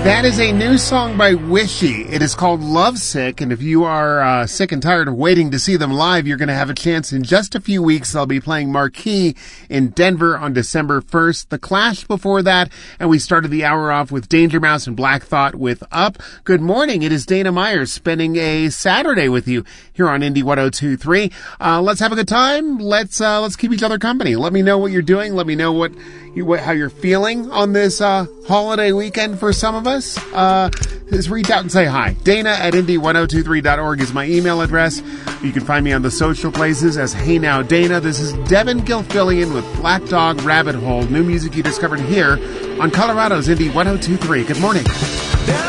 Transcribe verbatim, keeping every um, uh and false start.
That is a new song by Wishy. It is called Lovesick, and if you are uh, sick and tired of waiting to see them live, you're going to have a chance in just a few weeks. They'll be playing Marquee in Denver on December first. The Clash before that, and we started the hour off with Danger Mouse and Black Thought with Up. Good morning. It is Dana Myers spending a Saturday with you here on Indie one oh two point three. Uh, let's have a good time. Let's uh, let's keep each other company. Let me know what you're doing. Let me know what you what, how you're feeling on this uh, holiday weekend for some of us. Uh, just reach out and say hi. Dana at indie one oh two three dot org is my email address. You can find me on the social places as Hey Now Dana. This is Devin Gilfillian with Black Dog Rabbit Hole. New music you discovered here on Colorado's Indie one oh two point three. Good morning.